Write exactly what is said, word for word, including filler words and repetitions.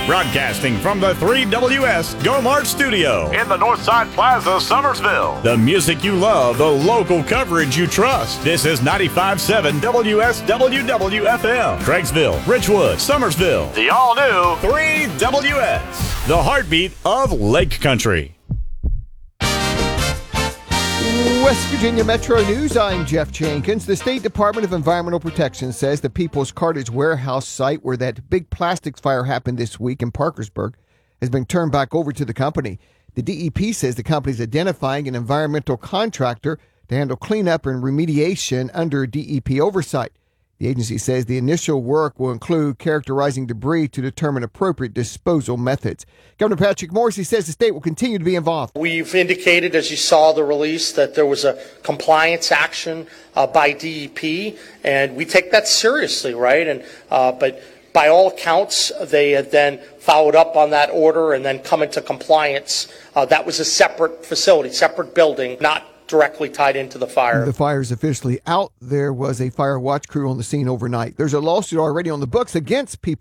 Broadcasting from the three W S Go Mart studio in the Northside Plaza, Summersville. The music you love, the local coverage you trust. This is ninety-five point seven W S W W F M. Craigsville, Richwood, Summersville. The all-new three W S. The heartbeat of Lake Country. West Virginia Metro News, I'm Jeff Jenkins. The State Department of Environmental Protection says the People's Cartage Warehouse site where that big plastics fire happened this week in Parkersburg has been turned back over to the company. The D E P says the company is identifying an environmental contractor to handle cleanup and remediation under D E P oversight. The agency says the initial work will include characterizing debris to determine appropriate disposal methods. Governor Patrick Morrisey says the state will continue to be involved. We've indicated, as you saw the release, that there was a compliance action uh, by D E P, and we take that seriously, right? And uh, but by all accounts, they had then followed up on that order and then come into compliance. Uh, that was a separate facility, separate building, not directly tied into the fire. The fire is officially out. There was a fire watch crew on the scene overnight. There's a lawsuit already on the books against people